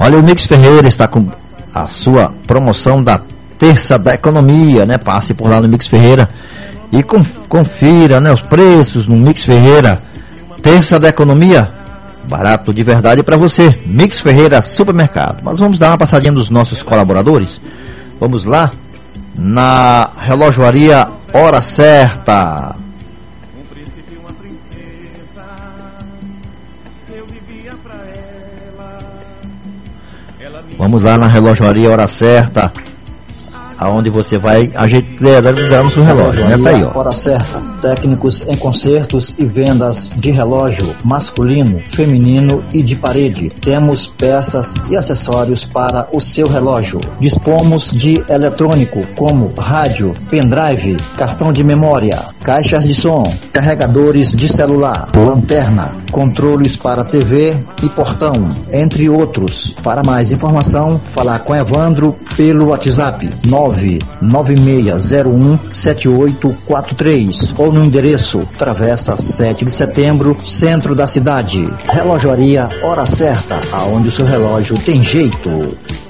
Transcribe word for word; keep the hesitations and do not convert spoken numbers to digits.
Olha, o Mix Ferreira está com a sua promoção da Terça da Economia, né? Passe por lá no Mix Ferreira e confira, né, os preços no Mix Ferreira. Terça da Economia, barato de verdade para você. Mix Ferreira Supermercado. Mas vamos dar uma passadinha dos nossos colaboradores. Vamos lá na relojoaria Hora Certa. Vamos lá na relojoaria Hora Certa, aonde você vai ajeitar o seu relógio, né? Tá aí, ó. Hora Certa, técnicos em consertos e vendas de relógio masculino, feminino e de parede. Temos peças e acessórios para o seu relógio. Dispomos de eletrônico como rádio, pendrive, cartão de memória, caixas de som, carregadores de celular, lanterna, controles para T V e portão, entre outros. Para mais informação, falar com Evandro pelo WhatsApp nove nove seis zero um sete oito quatro três ou no endereço Travessa sete de Setembro, centro da cidade. Relojoaria Hora Certa, aonde o seu relógio tem jeito.